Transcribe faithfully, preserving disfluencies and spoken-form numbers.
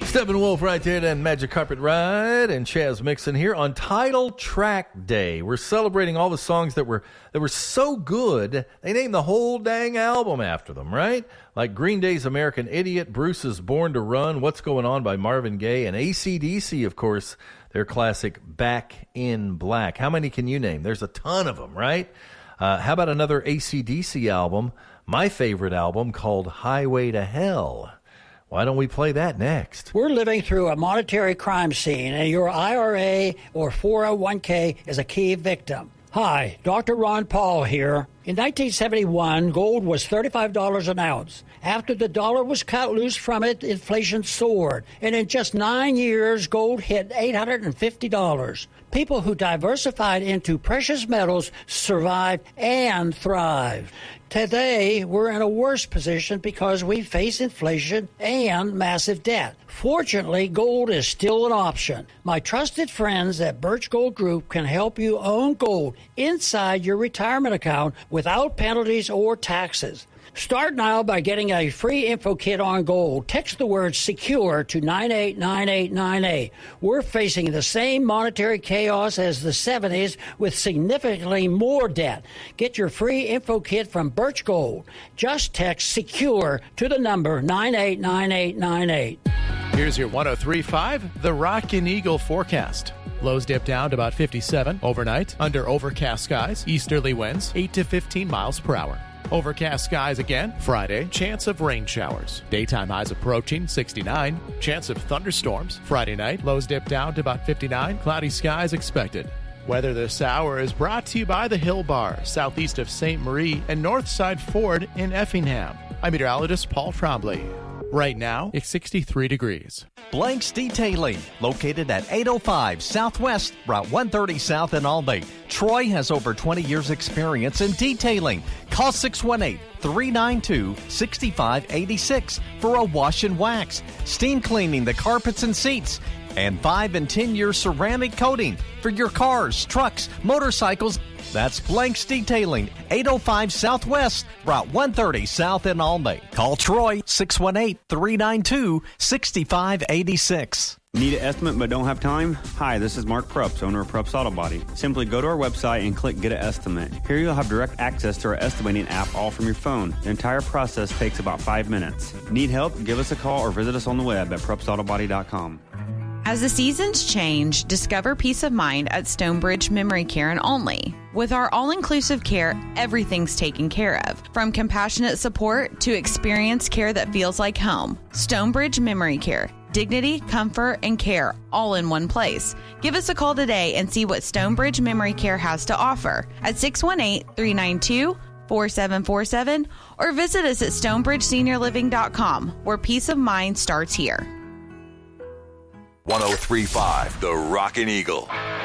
Steppenwolf right there, and Magic Carpet Ride, and Chaz Mixon here on Title Track Day. We're celebrating all the songs that were that were so good, they named the whole dang album after them, right? Like Green Day's American Idiot, Bruce's Born to Run, What's Going On by Marvin Gaye, and A C D C, of course, their classic Back in Black. How many can you name? There's a ton of them, right? Uh, how about another A C D C album, my favorite album, called Highway to Hell? Why don't we play that next? We're living through a monetary crime scene, and your I R A or four oh one k is a key victim. Hi, Doctor Ron Paul here. In nineteen seventy-one, gold was thirty-five dollars an ounce. After the dollar was cut loose from it, inflation soared. And in just nine years, gold hit eight hundred fifty dollars. People who diversified into precious metals survived and thrived. Today, we're in a worse position because we face inflation and massive debt. Fortunately, gold is still an option. My trusted friends at Birch Gold Group can help you own gold inside your retirement account without penalties or taxes. Start now by getting a free info kit on gold. Text the word SECURE to nine eight nine eight nine eight. We're facing the same monetary chaos as the seventies with significantly more debt. Get your free info kit from Birch Gold. Just text SECURE to the number nine eight nine eight nine eight. Here's your one oh three point five, the Rockin' Eagle forecast. Lows dip down to about fifty-seven overnight, under overcast skies, easterly winds, eight to fifteen miles per hour. Overcast skies again Friday, chance of rain showers. Daytime highs approaching sixty-nine, chance of thunderstorms. Friday night, lows dip down to about fifty-nine, cloudy skies expected. Weather this hour is brought to you by the Hill Bar, southeast of Saint Marie and Northside Ford in Effingham. I'm meteorologist Paul Trombley. Right now, it's sixty-three degrees. Blanks Detailing, located at eight oh five Southwest, Route one thirty South in Albany. Troy has over twenty years experience in detailing. Call six one eight, three nine two, six five eight six for a wash and wax, steam cleaning the carpets and seats, and five and ten year ceramic coating for your cars, trucks, motorcycles. That's Blanks Detailing, eight oh five Southwest, Route one thirty South in Albany. Call Troy, six one eight, three nine two, six five eight six. Need an estimate but don't have time? Hi, this is Mark Prups, owner of Prups Auto Body. Simply go to our website and click Get an Estimate. Here you'll have direct access to our estimating app all from your phone. The entire process takes about five minutes. Need help? Give us a call or visit us on the web at prups auto body dot com. As the seasons change, discover peace of mind at Stonebridge Memory Care and Only. With our all-inclusive care, everything's taken care of. From compassionate support to experienced care that feels like home. Stonebridge Memory Care. Dignity, comfort, and care all in one place. Give us a call today and see what Stonebridge Memory Care has to offer at six one eight, three nine two, four seven four seven or visit us at stonebridge senior living dot com, where peace of mind starts here. one oh three point five, the Rockin' Eagle.